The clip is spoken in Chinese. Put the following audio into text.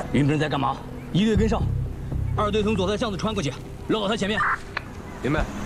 林真在干嘛？一队跟上，二队从左侧巷子穿过去，绕到他前面。 明白。